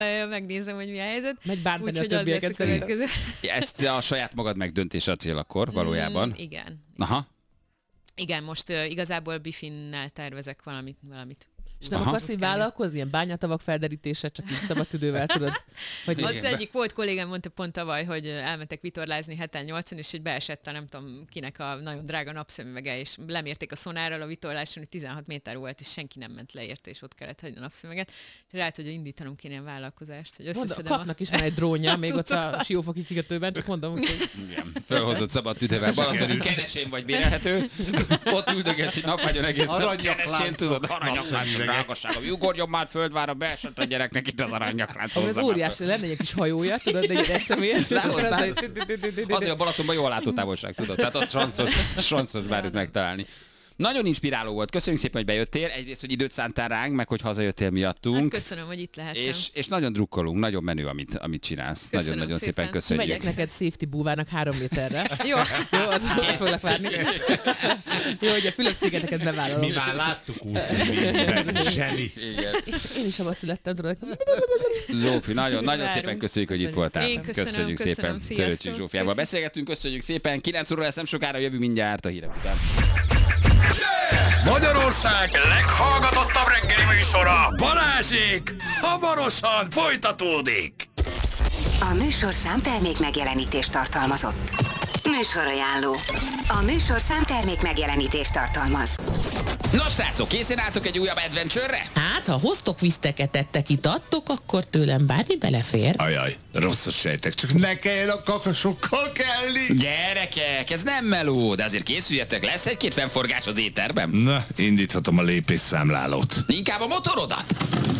megnézem, hogy mi a helyzet. Megy bántani a Úgyhogy az lesz többieket a következő. Ezt a saját magad megdöntése a cél akkor valójában. Igen. Aha. Igen, most igazából Bifinnel tervezek valamit. És nem akarsz így vállalkozni? Ilyen bányatavak felderítése, csak így szabadidővel tudod? Hogy az egyik volt kollégám mondta pont tavaly, hogy elmentek vitorlázni 7-8-on, és hogy beesett a nem tudom kinek a nagyon drága napszemüvege, és lemérték a szonárral a vitorláson, hogy 16 méter volt, és senki nem ment le érte, és ott kellett hagyni a napszemüveget. És lehet, hogy indítanom kéne ilyen vállalkozást, hogy összeszedem. Kapnak is már egy drónja, még ott a Siófoki kikötőben, csak mondom, hogy... Igen, felhozott szabad tüdővel. Balatoni keresén vagy bérelhető. Ott üldögesz egy napágyon egész nap keresén, tudod, aranyaklánc, drágaságom. Ugorjon már földvára, beesett a gyereknek itt az aranyaklánc. Ez óriási, lenne egy kis hajója, tudod, de egy egyszemélyes. Azért a Balatonban jól látótávolság, tudod. Tehát ott sanszos bármit megtalálni. Nagyon inspiráló volt. Köszönjük szépen, hogy bejöttél. Egyrészt, hogy időt szántál ránk, meg hogy hazajöttél miattunk. Hát köszönöm, hogy itt lehettem. És nagyon drukkolunk, nagyon menő, amit csinálsz. Nagyon-nagyon szépen köszönjük. Megyek neked safety búvának 3 méterre. Jó. Jó, az foglak várni. Jó, hogy a Fülöp-szigeteket bevállalom. Mi már láttuk úszni vízben. Zseni. Én is abban születtem, tudod. Zsófi, nagyon szépen köszönjük, hogy itt voltál. Én köszönöm szépen. Törőcsik Zsófiával beszélgettünk, köszönjük szépen. 9 óra lesz, nem sokára jövő mindjárt a hírek után. Magyarország leghallgatottabb reggeli műsora, Balázsék, hamarosan folytatódik. A műsorszám termék megjelenítést tartalmazott. Műsorajánló. A műsorszám termék megjelenítést tartalmaz. Nos, srácok, készen álltok egy újabb adventure-re? Hát, ha hoztok viszteket, ettek, itattok, akkor tőlem bármi belefér. Ajaj, rosszat sejtek, csak ne kelljen a kakasokkal kelni. Gyerekek, ez nem meló, de azért készüljetek, lesz egy-két fennforgás az éterben. Na, indíthatom a lépésszámlálót. Inkább a motorodat.